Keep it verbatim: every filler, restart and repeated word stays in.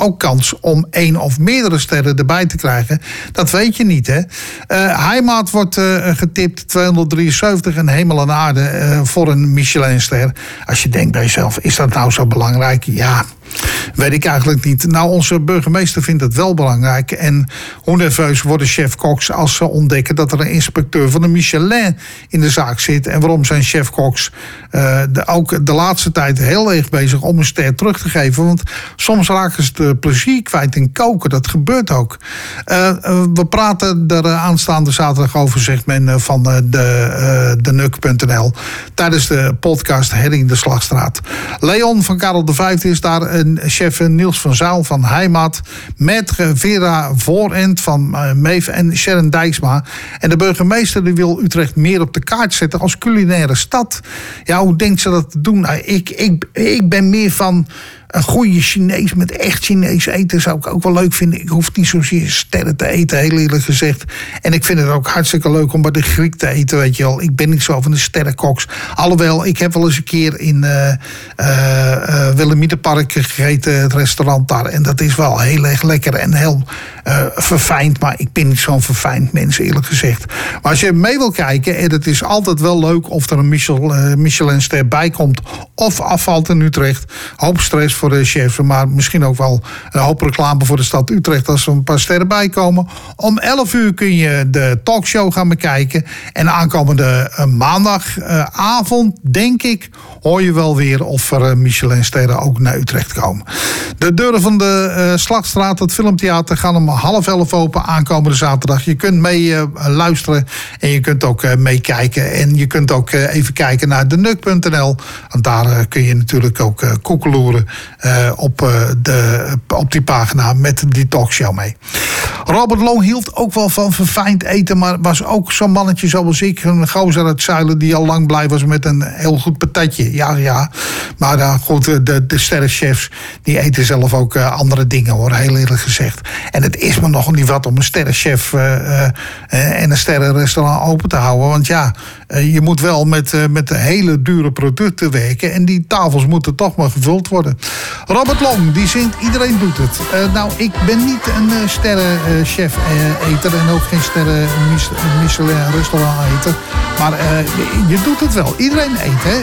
ook kans om één of meerdere sterren erbij te krijgen. Dat weet je niet, hè. Uh, Heimat wordt uh, getipt tweehonderddrieënzeventig en Hemel en Aarde uh, voor een Michelinster. Als je denkt bij jezelf, is dat nou zo belangrijk? Ja, weet ik eigenlijk niet. Nou, onze burgemeester vindt het wel belangrijk. En hoe nerveus worden chef-koks als ze ontdekken dat er een inspecteur van de Michelin in de zaak zit. En waarom zijn chef-koks uh, de, ook de laatste tijd heel erg bezig om een ster terug te geven. Want soms raken ze het plezier kwijt in koken. Dat gebeurt ook. Uh, uh, we praten er uh, aanstaande zaterdag over, zegt men uh, van uh, de, uh, de Nuk punt n l. Tijdens de podcast Herring de Slagstraat. Leon van Karel de Vijfde is daar. Een chef Niels van Zuil van Heimat. Met Vera Voorend van uh, Meef en Sharon Dijksma. En de burgemeester die wil Utrecht meer op de kaart zetten als culinaire stad. Ja, hoe denkt ze dat te doen? Nou, ik, ik, ik ben meer van een goede Chinees met echt Chinees eten zou ik ook wel leuk vinden. Ik hoef niet zozeer sterren te eten, heel eerlijk gezegd. En ik vind het ook hartstikke leuk om bij de Griek te eten, weet je wel. Ik ben niet zo van de sterrenkoks. Alhoewel, ik heb wel eens een keer in uh, uh, uh, Wilhelminapark gegeten, het restaurant daar. En dat is wel heel erg lekker en heel uh, verfijnd. Maar ik ben niet zo'n verfijnd mens, eerlijk gezegd. Maar als je mee wil kijken, en het is altijd wel leuk of er een Michelin, uh, Michelinster bij komt of afvalt in Utrecht. Hoop stress voor de chefs, maar misschien ook wel een hoop reclame voor de stad Utrecht als er een paar sterren bij komen. Om elf uur kun je de talkshow gaan bekijken. En aankomende uh, maandagavond, uh, denk ik, hoor je wel weer of er uh, Michelinsterren ook naar Utrecht komen. De deuren van de uh, Slagstraat, het filmtheater, gaan om half elf open aankomende zaterdag. Je kunt mee uh, luisteren en je kunt ook uh, meekijken. En je kunt ook uh, even kijken naar de Nuk punt n l. Want daar uh, kun je natuurlijk ook uh, koekeloeren uh, op, uh, de, op die pagina met die talkshow mee. Robert Long hield ook wel van verfijnd eten, maar was ook zo'n mannetje zoals ik, een gozer uit Zuilen die al lang blij was met een heel goed patatje. Ja, ja. Maar uh, goed, de, de sterrenchefs die eten zelf ook uh, andere dingen, hoor, heel eerlijk gezegd. En het is me nog niet wat om een sterrenchef uh, uh, en een sterrenrestaurant open te houden. Want ja, uh, je moet wel met, uh, met hele dure producten werken en die tafels moeten toch maar gevuld worden. Robert Long, die zingt Iedereen doet het. Uh, nou, ik ben niet een uh, sterrenchef-eter uh, en ook geen sterren Michelin-restaurant-eter. Maar uh, je doet het wel. Iedereen eet, hè.